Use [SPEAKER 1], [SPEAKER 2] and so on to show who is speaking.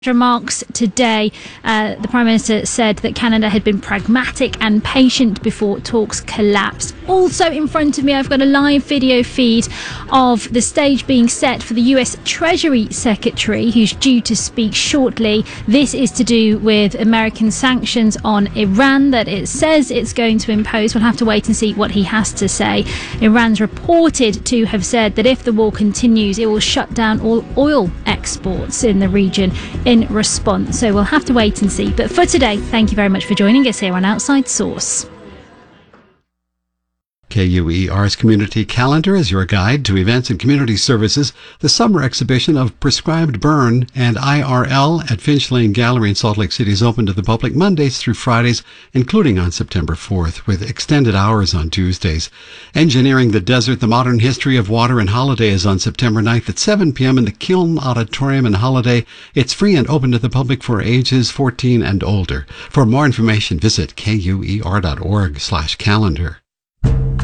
[SPEAKER 1] remarks today, the Prime Minister said that Canada had been pragmatic and patient before talks collapsed. Also in front of me, I've got a live video feed of the stage being set for the US Treasury Secretary, who's due to speak shortly. This is to do with American sanctions on Iran that it says it's going to impose. We'll have to wait and see what he has to say. Iran's reported to have said that if the war continues, it will shut down all oil exports in the region in response. So we'll have to wait and see. But for today, thank you very much for joining us here on Outside Source.
[SPEAKER 2] KUER's Community Calendar is your guide to events and community services. The summer exhibition of Prescribed Burn and IRL at Finch Lane Gallery in Salt Lake City is open to the public Mondays through Fridays, including on September 4th, with extended hours on Tuesdays. Engineering the Desert, the Modern History of Water and Holiday is on September 9th at 7 p.m. in the Kiln Auditorium in Holiday. It's free and open to the public for ages 14 and older. For more information, visit kuer.org/calendar.